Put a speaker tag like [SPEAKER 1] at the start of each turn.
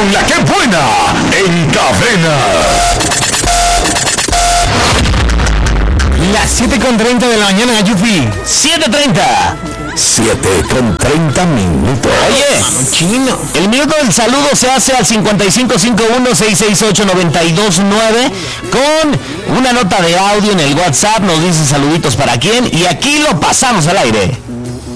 [SPEAKER 1] con la que buena en Cadena.
[SPEAKER 2] Las 7:30 de la mañana, Yupi.
[SPEAKER 1] 7:30 minutos.
[SPEAKER 2] Oye, chino.
[SPEAKER 1] El minuto del saludo se hace al 5551-668-929 con una nota de audio en el WhatsApp. Nos dice saluditos para quién y aquí lo pasamos al aire.